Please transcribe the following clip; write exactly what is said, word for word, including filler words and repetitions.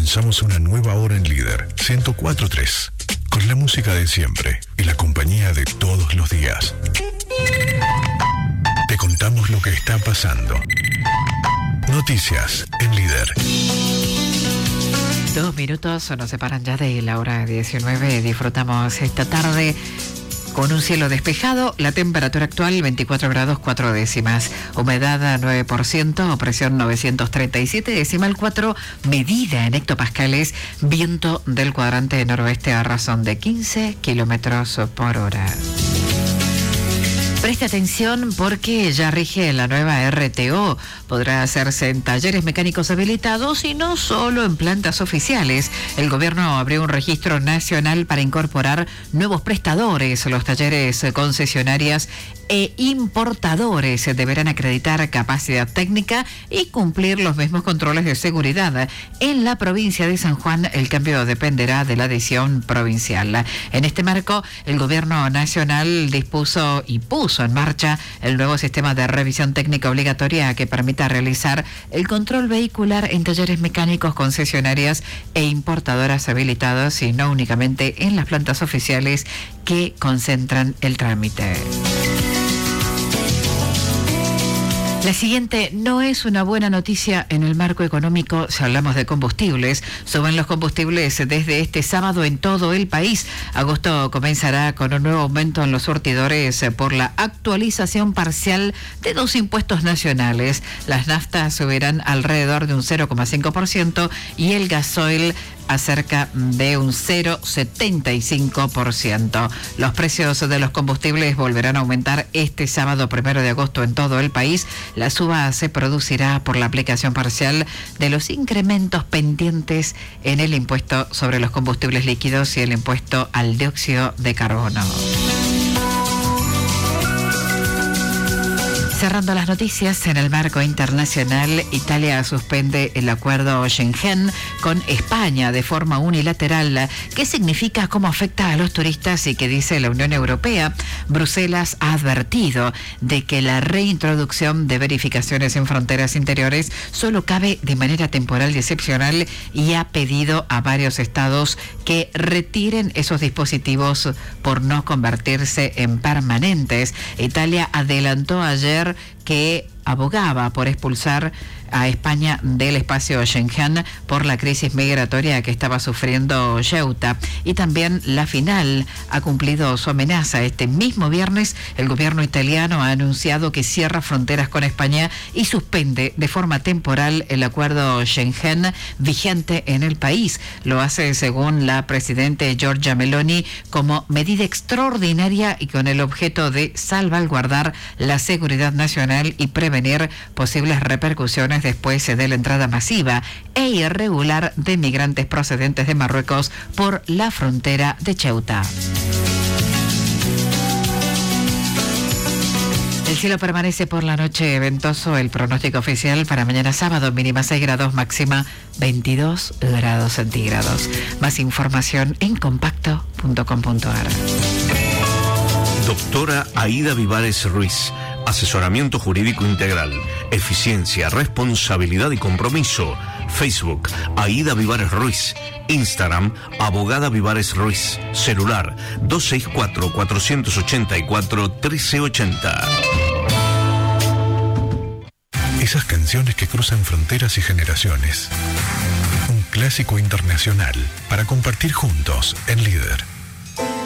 Comenzamos una nueva hora en Líder ciento cuatro punto tres, con la música de siempre y la compañía de todos los días. Te contamos lo que está pasando. Noticias en Líder. Dos minutos nos separan ya de la hora diecinueve. Disfrutamos esta tarde con un cielo despejado, la temperatura actual veinticuatro grados cuatro décimas, humedad nueve por ciento, presión novecientos treinta y siete decimal cuatro, medida en hectopascales, viento del cuadrante noroeste a razón de quince kilómetros por hora. Preste atención porque ya rige la nueva R T O. Podrá hacerse en talleres mecánicos habilitados y no solo en plantas oficiales. El gobierno abrió un registro nacional para incorporar nuevos prestadores. Los talleres concesionarias e importadores deberán acreditar capacidad técnica y cumplir los mismos controles de seguridad. En la provincia de San Juan, el cambio dependerá de la adhesión provincial. En este marco, el gobierno nacional dispuso y puso en marcha el nuevo sistema de revisión técnica obligatoria que permita realizar el control vehicular en talleres mecánicos, concesionarias e importadoras habilitados y no únicamente en las plantas oficiales que concentran el trámite. La siguiente no es una buena noticia en el marco económico si hablamos de combustibles. Suben los combustibles desde este sábado en todo el país. Agosto comenzará con un nuevo aumento en los surtidores por la actualización parcial de dos impuestos nacionales. Las naftas subirán alrededor de un cero coma cinco por ciento y el gasoil acerca de un cero coma setenta y cinco por ciento. Los precios de los combustibles volverán a aumentar este sábado primero de agosto en todo el país. La suba se producirá por la aplicación parcial de los incrementos pendientes en el impuesto sobre los combustibles líquidos y el impuesto al dióxido de carbono. Cerrando las noticias, en el marco internacional, Italia suspende el acuerdo Schengen con España de forma unilateral. ¿Qué significa? ¿Cómo afecta a los turistas? Y qué dice la Unión Europea. Bruselas ha advertido de que la reintroducción de verificaciones en fronteras interiores solo cabe de manera temporal y excepcional y ha pedido a varios estados que retiren esos dispositivos por no convertirse en permanentes. Italia adelantó ayer que abogaba por expulsar a España del espacio Schengen por la crisis migratoria que estaba sufriendo Ceuta. Y también la final ha cumplido su amenaza. Este mismo viernes el gobierno italiano ha anunciado que cierra fronteras con España y suspende de forma temporal el acuerdo Schengen vigente en el país. Lo hace, según la presidenta Giorgia Meloni, como medida extraordinaria y con el objeto de salvaguardar la seguridad nacional y prevenir posibles repercusiones después de la entrada masiva e irregular de migrantes procedentes de Marruecos por la frontera de Ceuta. El cielo permanece por la noche ventoso. El pronóstico oficial para mañana sábado, mínima seis grados, máxima veintidós grados centígrados. Más información en compacto punto com punto a r. Doctora Aida Vivares Ruiz. Asesoramiento jurídico integral, eficiencia, responsabilidad y compromiso. Facebook, Aida Vivares Ruiz. Instagram, Abogada Vivares Ruiz. Celular, dos seis cuatro, cuatro ocho cuatro, uno tres ocho cero. Esas canciones que cruzan fronteras y generaciones. Un clásico internacional para compartir juntos en Líder.